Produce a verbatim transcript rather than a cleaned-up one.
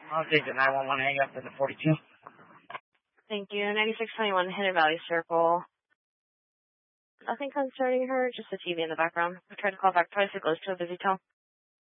I'll take the nine one one hang up to the forty-two. Thank you. ninety-six twenty-one, Hidden Valley Circle. Nothing concerning her, just the T V in the background. I tried to call back twice, it goes to a busy tone.